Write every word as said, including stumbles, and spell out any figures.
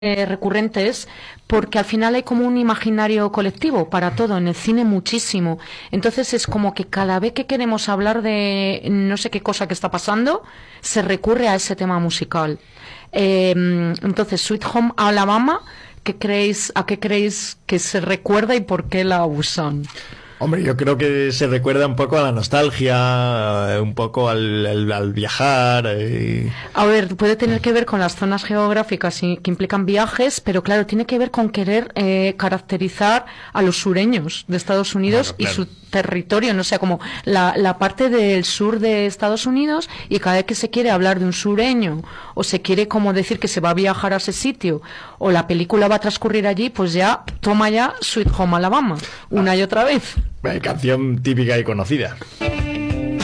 eh, recurrentes, porque al final hay como un imaginario colectivo para todo, en el cine muchísimo. Entonces es como que cada vez que queremos hablar de no sé qué cosa que está pasando, se recurre a ese tema musical. Eh, entonces, Sweet Home Alabama, ¿qué creéis, ¿a qué creéis que se recuerda y por qué la usan? Hombre, yo creo que se recuerda un poco a la nostalgia, un poco al, al, al viajar. Y... A ver, puede tener que ver con las zonas geográficas y, que implican viajes, pero claro, tiene que ver con querer eh, caracterizar a los sureños de Estados Unidos, claro, claro, y su territorio, no sé, como la, la parte del sur de Estados Unidos, y cada vez que se quiere hablar de un sureño o se quiere como decir que se va a viajar a ese sitio o la película va a transcurrir allí, pues ya toma ya Sweet Home Alabama una ah. y otra vez. Canción típica y conocida.